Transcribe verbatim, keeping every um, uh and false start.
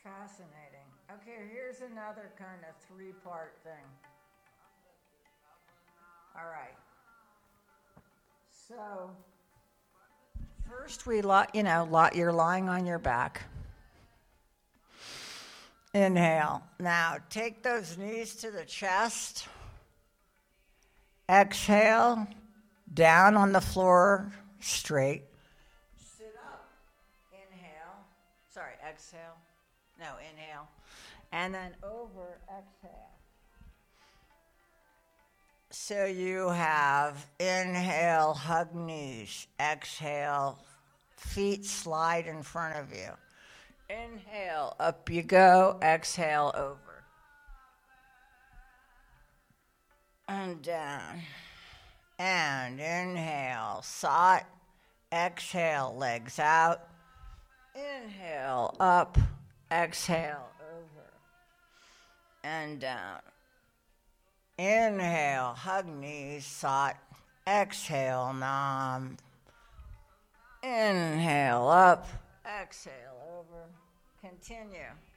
Fascinating. Okay, here's another kind of three-part thing. All right. So, first we, li- you know, li- you're lying on your back. Inhale. Now, take those knees to the chest. Exhale. Down on the floor, straight. Sit up. Inhale. Sorry, exhale. No, inhale. And then over, exhale. So you have inhale, hug knees. Exhale, feet slide in front of you. Inhale, up you go. Exhale, over. And down. And inhale, sot. Exhale, legs out. Inhale, up. Exhale, over. And down. Inhale, hug knees, sot. Exhale, nam. Inhale, up. Exhale, over. Continue.